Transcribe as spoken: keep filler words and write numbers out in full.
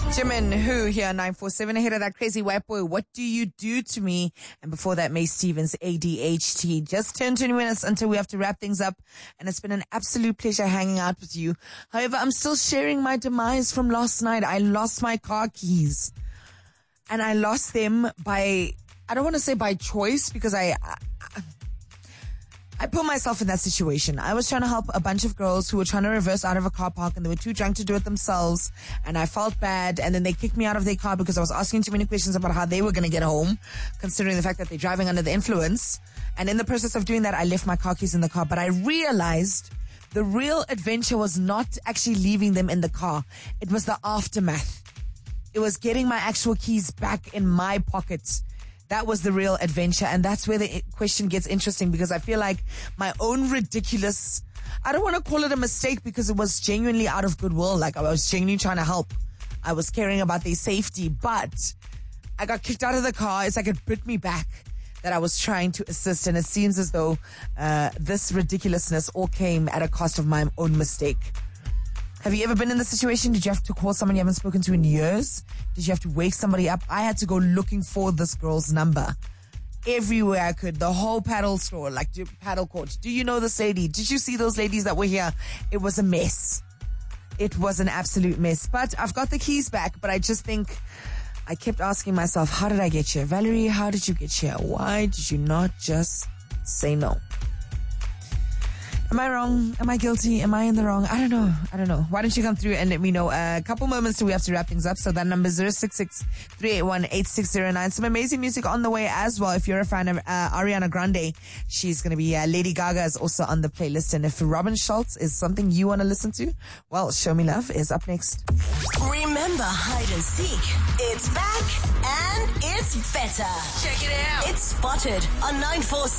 Jimin Who here, nine four seven, ahead of that crazy white boy, What Do You Do To Me? And before that, May Stevens, A D H T. Just turned twenty minutes until we have to wrap things up, and it's been an absolute pleasure hanging out with you. However, I'm still sharing my demise from last night. I lost my car keys, and I lost them by, I don't want to say by choice, because I, I I put myself in that situation. I was trying to help a bunch of girls who were trying to reverse out of a car park, and they were too drunk to do it themselves, and I felt bad, and then they kicked me out of their car because I was asking too many questions about how they were going to get home, considering the fact that they're driving under the influence. And in the process of doing that, I left my car keys in the car, but I realized the real adventure was not actually leaving them in the car. It was the aftermath. It was getting my actual keys back in my pocket. That was the real adventure, and that's where the question gets interesting, because I feel like my own ridiculous, I don't want to call it a mistake, because it was genuinely out of goodwill. Like, I was genuinely trying to help. I was caring about their safety, but I got kicked out of the car. It's like it bit me back that I was trying to assist, and it seems as though uh, this ridiculousness all came at a cost of my own mistake. Have you ever been in this situation? Did you have to call someone you haven't spoken to in years? Did you have to wake somebody up? I had to go looking for this girl's number everywhere I could. The whole paddle store, like paddle court. Do you know this lady? Did you see those ladies that were here? It was a mess. It was an absolute mess. But I've got the keys back, but I just think I kept asking myself, how did I get here? Valerie, how did you get here? Why did you not just say no? Am I wrong? Am I guilty? Am I in the wrong? I don't know. I don't know. Why don't you come through and let me know? A couple moments till we have to wrap things up. So that number is zero six six, three eight one, eight six zero nine. Some amazing music on the way as well. If you're a fan of uh, Ariana Grande, she's going to be, uh, Lady Gaga is also on the playlist. And if Robin Schultz is something you want to listen to, well, Show Me Love is up next. Remember Hide and Seek? It's back and it's better. Check it out. It's Spotted on nine four seven.